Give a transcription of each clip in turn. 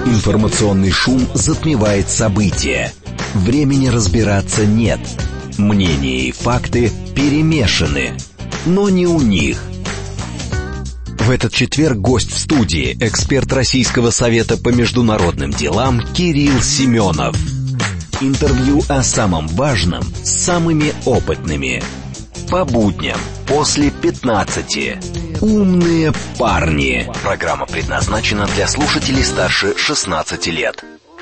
Информационный шум затмевает события. Времени разбираться нет. Мнения и факты перемешаны, но не у них. В этот четверг гость в студии, эксперт Российского совета по международным делам Кирилл Семенов. Интервью о самом важном с самыми опытными. По будням после 15. Умные парни. Программа предназначена для слушателей старше 16 лет.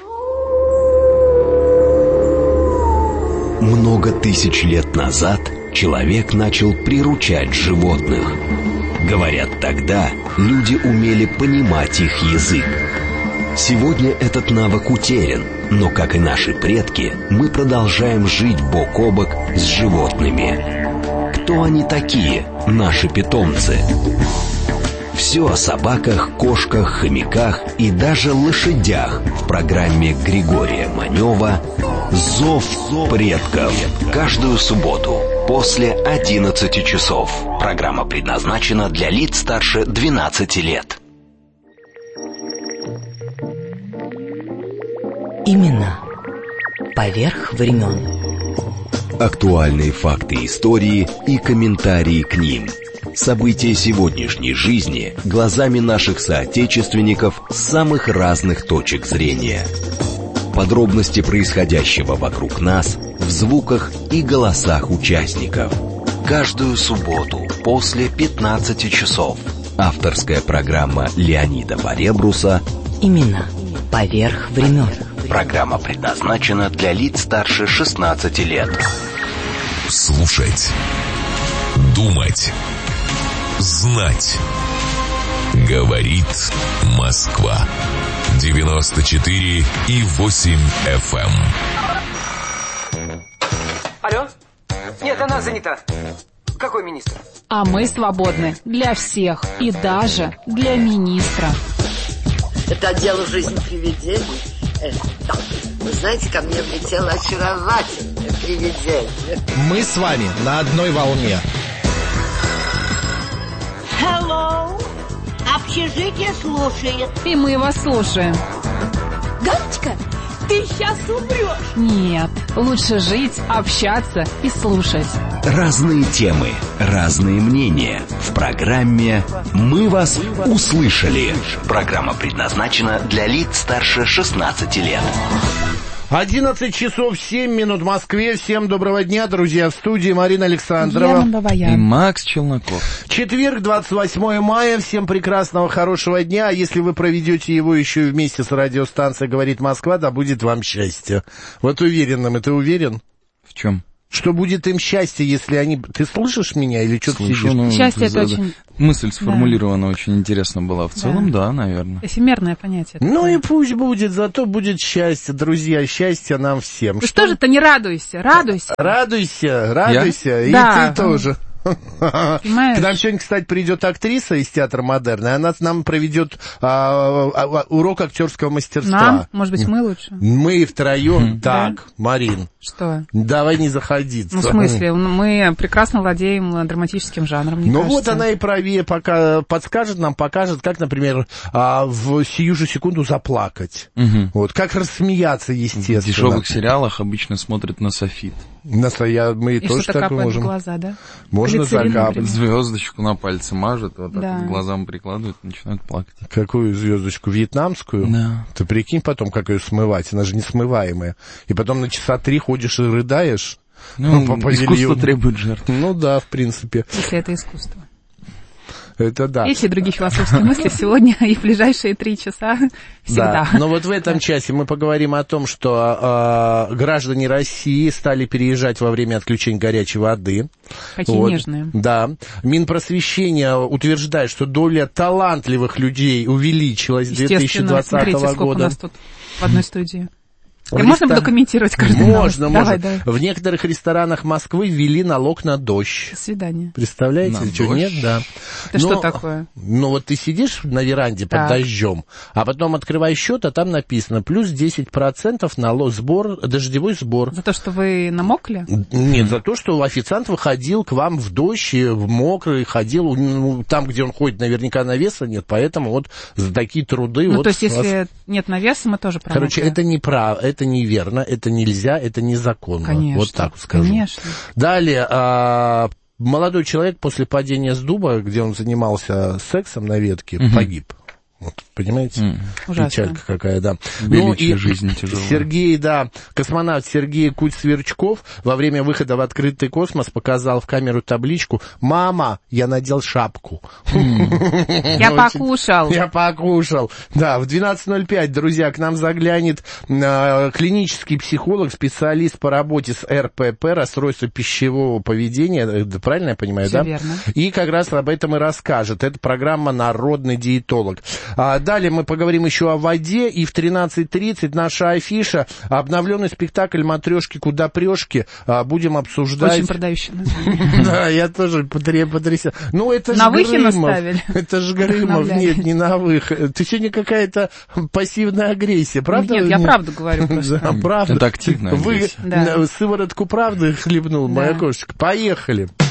Много тысяч лет назад человек начал приручать животных. Говорят, тогда люди умели понимать их язык. Сегодня этот навык утерян, но, как и наши предки, мы продолжаем жить бок о бок с животными. Кто они такие, наши питомцы? Все о собаках, кошках, хомяках и даже лошадях в программе Григория Манева «Зов предков». Каждую субботу после 11 часов. Программа предназначена для лиц старше 12 лет. Имена поверх времен. Актуальные факты истории и комментарии к ним. События сегодняшней жизни глазами наших соотечественников с самых разных точек зрения. Подробности происходящего вокруг нас в звуках и голосах участников. Каждую субботу после 15 часов. Авторская программа Леонида Баребруса «Имена поверх времен». Программа предназначена для лиц старше 16 лет. Слушать, думать, знать. Говорит Москва. 94,8 FM. Алло? Нет, она занята. Какой министр? А мы свободны для всех и даже для министра. Это отдел жизни привидений. Да. Вы знаете, ко мне влетело очаровательное привидение. Мы с вами на одной волне. Hello. Общежитие слушает. И мы вас слушаем. Галочка, ты сейчас умрешь. Нет, лучше жить, общаться и слушать. Разные темы, разные мнения. В программе «Мы вас услышали». Программа предназначена для лиц старше 16 лет. 11 часов 7 минут в Москве. Всем доброго дня, друзья. В студии Марина Александрова и Макс Челноков. Четверг, 28 мая. Всем прекрасного, хорошего дня. А если вы проведете его еще вместе с радиостанцией «Говорит Москва», да будет вам счастье. Вот уверенным. Ты уверен? В чем? Что будет им счастье, если они... Ты слышишь меня или что-то сидишь? Ну, счастье — это очень... Мысль сформулирована очень интересно была. В целом, да, наверное. Эфемерное понятие. Ну такое. и пусть будет, зато будет счастье, друзья, счастье нам всем. Ты что же ты не радуйся? Радуйся. Радуйся. И да. ты тоже. Понимаешь? К нам сегодня, кстати, придет актриса из театра «Модерн», и она нам проведет урок актерского мастерства. Нам? Может быть, мы лучше? Мы втроем. Так, Марин. Что? Давай не заходиться. Ну, в смысле? Мы прекрасно владеем драматическим жанром, мне кажется. Вот она и правее пока подскажет нам, покажет, как, например, в сию же секунду заплакать. Вот, как рассмеяться, естественно. В дешевых сериалах обычно смотрят на софит. Мы и тоже что-то так капает можем. в глаза, да? Можно закапать. Звездочку на пальце мажут, вот так Да. вот глазам прикладывают, начинают плакать. Какую звездочку? Вьетнамскую? Да. Ты прикинь потом, как ее смывать, она же несмываемая. И потом на часа 3 ходишь и рыдаешь. Ну, по искусство павильону. требует жертв. Ну да, в принципе. Если это искусство. Это да. Эти и другие философские мысли сегодня и в ближайшие 3 часа всегда. Да. Но вот в этом часе мы поговорим о том, что граждане России стали переезжать во время отключения горячей воды. Какие нежные. Да. Минпросвещение утверждает, что доля талантливых людей увеличилась с 2020 смотрите, сколько года. у нас тут в одной студии. Можно документировать каждую новость? Можно. Давай. В некоторых ресторанах Москвы ввели налог на дождь. До свидания. Представляете, На что дождь? нет, да. Это что такое? Ну, вот ты сидишь на веранде под дождем, а потом открываешь счет, а там написано плюс 10% налог, дождевой сбор. За то, что вы намокли? Нет, за то, что официант выходил к вам в дождь, в мокрый, ходил, там, где он ходит, наверняка навеса нет, поэтому вот за такие труды... Ну, то есть, если нет навеса, мы тоже промокли. Короче, это неверно, это нельзя, это незаконно. Конечно, вот так скажу. Конечно. Далее, молодой человек после падения с дуба, где он занимался сексом на ветке, погиб. Вот, понимаете? Печалька какая, да. Величие жизни тяжелая. Космонавт Сергей Куть-Сверчков во время выхода в открытый космос показал в камеру табличку: «Мама, я надел шапку». Я покушал. Я покушал. Да, в 12:05, друзья, к нам заглянет клинический психолог, специалист по работе с РПП, расстройство пищевого поведения. Правильно я понимаю, Всё да? верно. И как раз об этом и расскажет. Это программа «Народный диетолог». Далее мы поговорим еще о воде, и в 13:30 наша афиша, обновленный спектакль «Матрешки, куда прешки». Будем обсуждать... Очень продающий название. Да, я тоже потрясен. Ну, это же Навыхина Грымов. ставили. Это же Грымов. Нет, не Навыхина. Ты сегодня какая-то пассивная агрессия, правда? Нет, я правду говорю просто. Да, правда. Это активная Вы агрессия. сыворотку правды хлебнул, моя кошечка. Поехали.